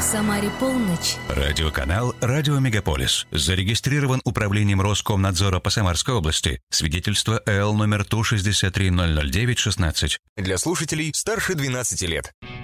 Самаре полночь. Радиоканал «Радио Мегаполис». Зарегистрирован управлением Роскомнадзора по Самарской области. Свидетельство ЭЛ номер ТУ 6300916. Для слушателей старше 12 лет.